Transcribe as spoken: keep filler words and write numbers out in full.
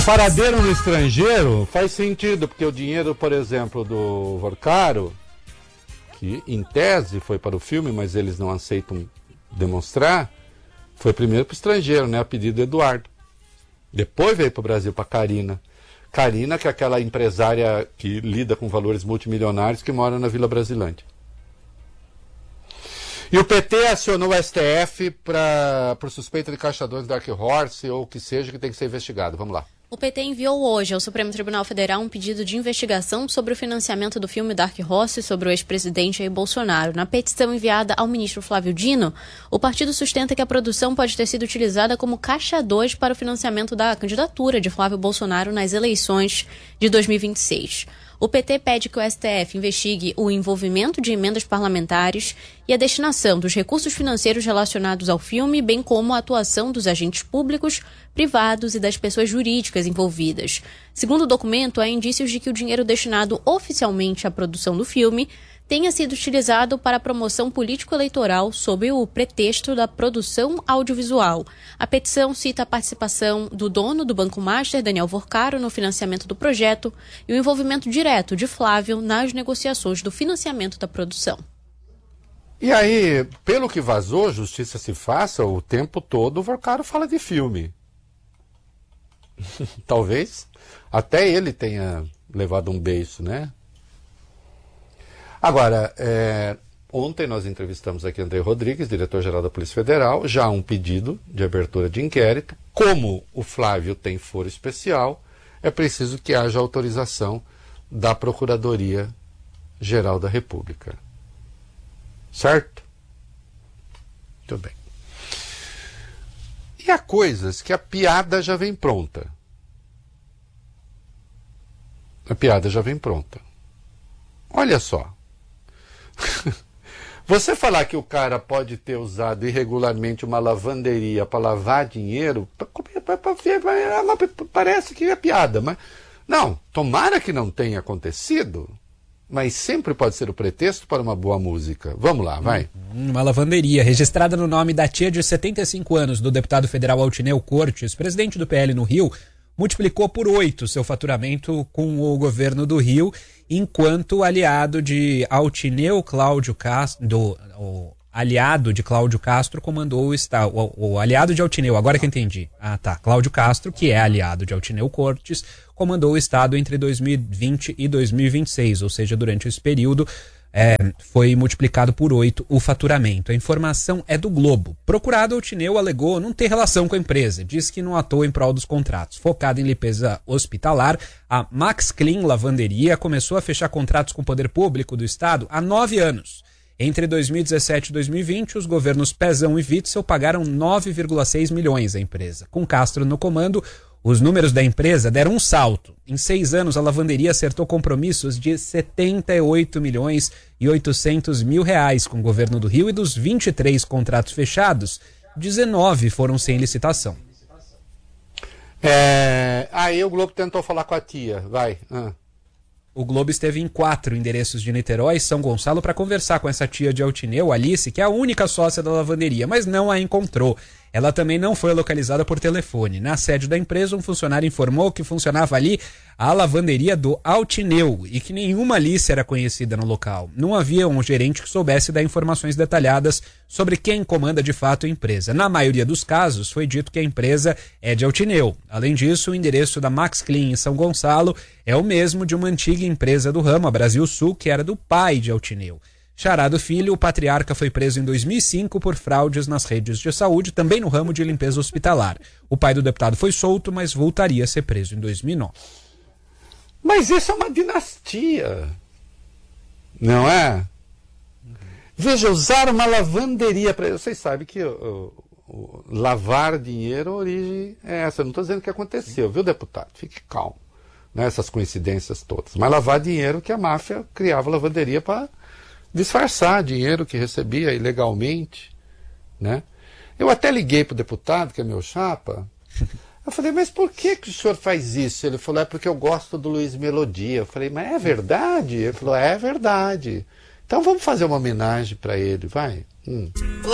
Paradeiro no estrangeiro faz sentido, porque o dinheiro, por exemplo, do Vorcaro, que em tese foi para o filme, mas eles não aceitam demonstrar, foi primeiro para o estrangeiro, né, a pedido do Eduardo. Depois veio para o Brasil, para a Karina. Karina, que é aquela empresária que lida com valores multimilionários, que mora na Vila Brasilândia. E o P T acionou o S T F para por suspeita de caixadores Dark Horse ou o que seja, que tem que ser investigado. Vamos lá. O P T enviou hoje ao Supremo Tribunal Federal um pedido de investigação sobre o financiamento do filme Dark Horse sobre o ex-presidente Jair Bolsonaro. Na petição enviada ao ministro Flávio Dino, o partido sustenta que a produção pode ter sido utilizada como caixa dois para o financiamento da candidatura de Flávio Bolsonaro nas eleições de dois mil e vinte e seis. O P T pede que o S T F investigue o envolvimento de emendas parlamentares e a destinação dos recursos financeiros relacionados ao filme, bem como a atuação dos agentes públicos, privados e das pessoas jurídicas envolvidas. Segundo o documento, há indícios de que o dinheiro destinado oficialmente à produção do filme tenha sido utilizado para a promoção político-eleitoral sob o pretexto da produção audiovisual. A petição cita a participação do dono do Banco Master, Daniel Vorcaro, no financiamento do projeto e o envolvimento direto de Flávio nas negociações do financiamento da produção. E aí, pelo que vazou, justiça se faça, o tempo todo o Vorcaro fala de filme. Talvez até ele tenha levado um beiço, né? Agora, é, ontem nós entrevistamos aqui André Rodrigues, diretor-geral da Polícia Federal, já um pedido de abertura de inquérito. Como o Flávio tem foro especial, é preciso que haja autorização da Procuradoria-Geral da República. Certo? Muito bem. E há coisas que a piada já vem pronta. A piada já vem pronta. Olha só. Você falar que o cara pode ter usado irregularmente uma lavanderia para lavar dinheiro, parece que é piada, mas não, tomara que não tenha acontecido, mas sempre pode ser o pretexto para uma boa música. Vamos lá, vai. Uma lavanderia registrada no nome da tia de setenta e cinco anos do deputado federal Altineu Cortes, presidente do P L no Rio, multiplicou por oito seu faturamento com o governo do Rio, enquanto aliado de Altineu Cláudio Castro, do, o aliado de Cláudio Castro comandou o estado, o, o aliado de Altineu, agora que entendi, ah tá, Cláudio Castro, que é aliado de Altineu Cortes, comandou o estado entre dois mil e vinte e dois mil e vinte e seis, ou seja, durante esse período, É, foi multiplicado por oito o faturamento. A informação é do Globo. Procurado, Altineu alegou não ter relação com a empresa. Diz que não atuou em prol dos contratos. Focada em limpeza hospitalar, a Max Clean Lavanderia começou a fechar contratos com o poder público do estado há nove anos. Entre dois mil e dezessete e dois mil e vinte, os governos Pezão e Witzel pagaram nove vírgula seis milhões à empresa. Com Castro no comando, os números da empresa deram um salto. Em seis anos, a lavanderia acertou compromissos de setenta e oito milhões e oitocentos mil reais com o governo do Rio, e dos vinte e três contratos fechados, dezenove foram sem licitação. É, aí o Globo tentou falar com a tia, vai. Ah. O Globo esteve em quatro endereços de Niterói e São Gonçalo para conversar com essa tia de Altineu, Alice, que é a única sócia da lavanderia, mas não a encontrou. Ela também não foi localizada por telefone. Na sede da empresa, um funcionário informou que funcionava ali a lavanderia do Altineu e que nenhuma Alice era conhecida no local. Não havia um gerente que soubesse dar informações detalhadas sobre quem comanda de fato a empresa. Na maioria dos casos, foi dito que a empresa é de Altineu. Além disso, o endereço da Max Clean em São Gonçalo é o mesmo de uma antiga empresa do ramo, a Brasil Sul, que era do pai de Altineu. Chará do filho, o patriarca foi preso em dois mil e cinco por fraudes nas redes de saúde, também no ramo de limpeza hospitalar. O pai do deputado foi solto, mas voltaria a ser preso em dois mil e nove. Mas isso é uma dinastia, não é? Uhum. Veja, usar uma lavanderia para... Vocês sabem que o, o, o, lavar dinheiro, a origem é essa. Eu não estou dizendo que aconteceu, viu, deputado? Fique calmo, né? Essas coincidências todas. Mas lavar dinheiro que a máfia criava lavanderia para disfarçar dinheiro que recebia ilegalmente, né? Eu até liguei para o deputado, que é meu chapa. Eu falei, mas por que, que o senhor faz isso? Ele falou, é porque eu gosto do Luiz Melodia. Eu falei, mas é verdade? Ele falou, é verdade. Então vamos fazer uma homenagem para ele, vai. Hum.